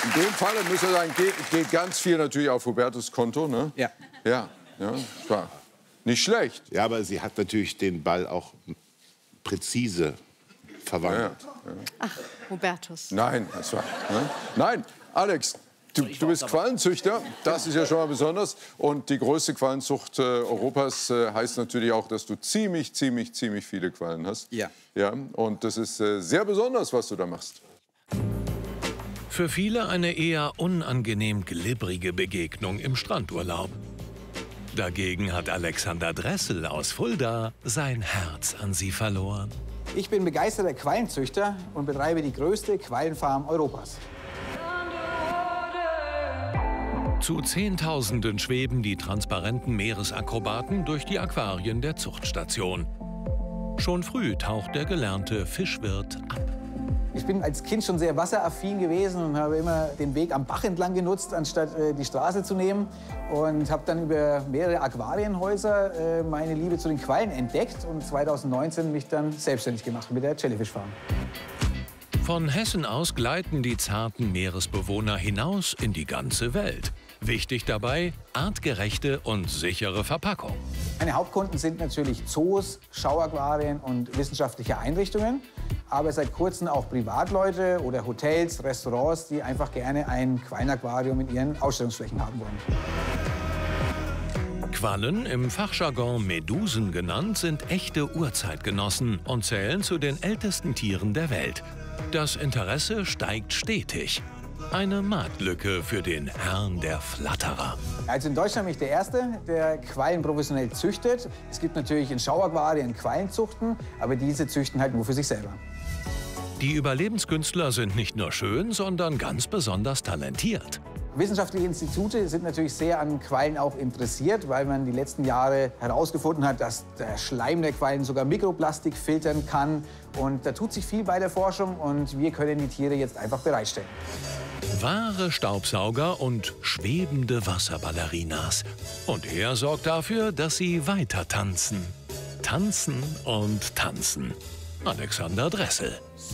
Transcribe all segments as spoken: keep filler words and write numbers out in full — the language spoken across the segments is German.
In dem Fall muss ich sagen, geht, geht ganz viel natürlich auf Hubertus Konto, ne? Ja. Ja, ja, klar. Nicht schlecht. Ja, aber sie hat natürlich den Ball auch präzise verwandelt. Ja, ja. Ach, Hubertus. Nein, das war, ne? Nein, Alex, du, du bist Qualenzüchter, das ist ja schon mal besonders. Und die größte Quallenzucht äh, Europas äh, heißt natürlich auch, dass du ziemlich, ziemlich, ziemlich viele Quallen hast. Ja. Ja, und das ist äh, sehr besonders, was du da machst. Für viele eine eher unangenehm glibbrige Begegnung im Strandurlaub. Dagegen hat Alexander Dressel aus Fulda sein Herz an sie verloren. Ich bin begeisterter Quallenzüchter und betreibe die größte Quallenfarm Europas. Zu Zehntausenden schweben die transparenten Meeresakrobaten durch die Aquarien der Zuchtstation. Schon früh taucht der gelernte Fischwirt ab. Ich bin als Kind schon sehr wasseraffin gewesen und habe immer den Weg am Bach entlang genutzt, anstatt äh, die Straße zu nehmen. Und habe dann über mehrere Aquarienhäuser äh, meine Liebe zu den Quallen entdeckt und zweitausendneunzehn mich dann selbstständig gemacht mit der Jellyfish Farm. Von Hessen aus gleiten die zarten Meeresbewohner hinaus in die ganze Welt. Wichtig dabei, artgerechte und sichere Verpackung. Meine Hauptkunden sind natürlich Zoos, Schauaquarien und wissenschaftliche Einrichtungen. Aber seit kurzem auch Privatleute oder Hotels, Restaurants, die einfach gerne ein Quallenaquarium in ihren Ausstellungsflächen haben wollen. Quallen, im Fachjargon Medusen genannt, sind echte Urzeitgenossen und zählen zu den ältesten Tieren der Welt. Das Interesse steigt stetig. Eine Marktlücke für den Herrn der Flatterer. Also in Deutschland bin ich der Erste, der Quallen professionell züchtet. Es gibt natürlich in Schauaquarien Quallenzuchten, aber diese züchten halt nur für sich selber. Die Überlebenskünstler sind nicht nur schön, sondern ganz besonders talentiert. Wissenschaftliche Institute sind natürlich sehr an Quallen auch interessiert, weil man die letzten Jahre herausgefunden hat, dass der Schleim der Quallen sogar Mikroplastik filtern kann. Und da tut sich viel bei der Forschung und wir können die Tiere jetzt einfach bereitstellen. Wahre Staubsauger und schwebende Wasserballerinas. Und er sorgt dafür, dass sie weiter tanzen. Tanzen und tanzen. Alexander Dressel.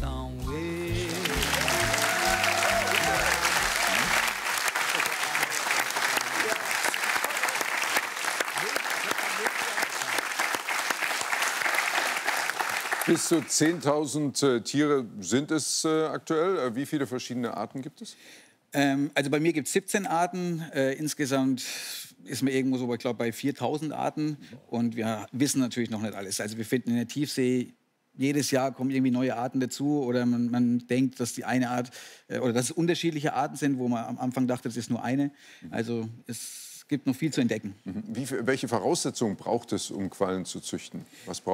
Bis zu zehntausend äh, Tiere sind es äh, aktuell. Äh, wie viele verschiedene Arten gibt es? Ähm, also bei mir gibt es siebzehn Arten. Äh, insgesamt ist man irgendwo so, ich glaube, bei viertausend Arten. Und wir wissen natürlich noch nicht alles. Also wir finden in der Tiefsee, jedes Jahr kommen irgendwie neue Arten dazu. Oder man, man denkt, dass die eine Art, äh, oder dass es unterschiedliche Arten sind, wo man am Anfang dachte, es ist nur eine. Also es gibt noch viel zu entdecken. Wie, welche Voraussetzungen braucht es, um Quallen zu züchten? Was braucht